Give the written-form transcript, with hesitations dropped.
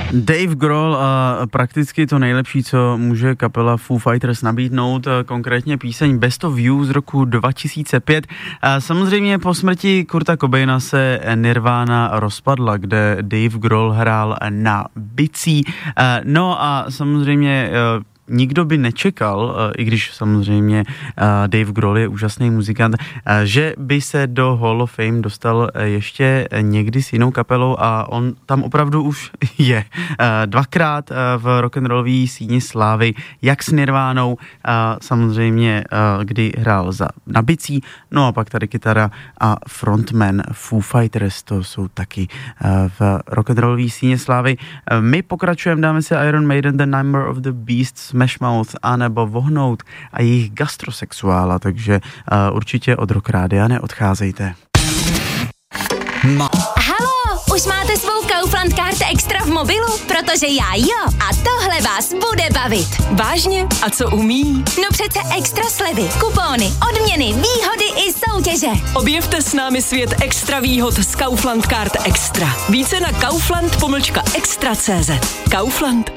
Dave Grohl a prakticky to nejlepší, co může kapela Foo Fighters nabídnout, konkrétně píseň Best of You z roku 2005. Samozřejmě po smrti Kurta Cobaina se Nirvana rozpadla, kde Dave Grohl hrál na bicí. No a samozřejmě nikdo by nečekal, i když samozřejmě Dave Grohl je úžasný muzikant, že by se do Hall of Fame dostal ještě někdy s jinou kapelou a on tam opravdu už je. Dvakrát v rock'n'rollové síni slávy, jak s Nirvánou, samozřejmě kdy hrál na bicí, no a pak tady kytara a frontman Foo Fighters, to jsou taky v rock'n'rollové síni slávy. My pokračujeme, dáme si Iron Maiden, The Number of the Beast, Smash Mouth a nebo Vohnout a jejich gastrosexuála, takže určitě od Rock Rádia neodcházejte. Halo, už máte svou Kaufland Card Extra v mobilu? Protože já jo a tohle vás bude bavit. Vážně? A co umí? No přece extra slevy, kupóny, odměny, výhody i soutěže. Objevte s námi svět extra výhod z Kaufland Card Extra. Více na kaufland-extra.cz. Kaufland.